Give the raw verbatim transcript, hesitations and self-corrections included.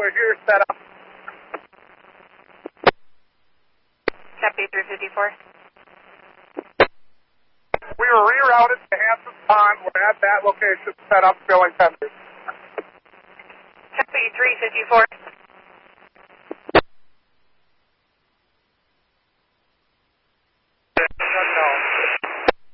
we're here set up. Copy three fifty-four. We were rerouted to Hanson Pond. We're at that location set up filling tenders. Copy three fifty-four.